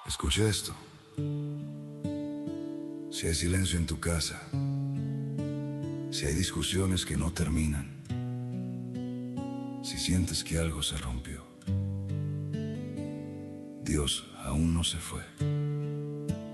Escucha esto. Si hay silencio en tu casa, si hay discusiones que no terminan, si sientes que algo se rompió, Dios aún no se fue.